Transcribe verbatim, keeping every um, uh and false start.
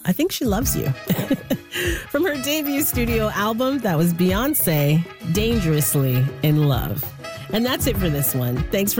I think she loves you. From her debut studio album, that was Beyonce, Dangerously in Love. And that's it for this one. Thanks for